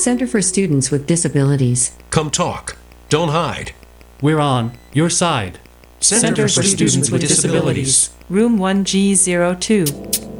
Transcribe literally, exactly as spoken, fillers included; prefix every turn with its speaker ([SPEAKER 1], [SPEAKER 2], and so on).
[SPEAKER 1] Center for Students with Disabilities.
[SPEAKER 2] Come talk. Don't hide.
[SPEAKER 3] We're on your side.
[SPEAKER 2] Center, for Students with Disabilities.
[SPEAKER 4] Room one G zero two.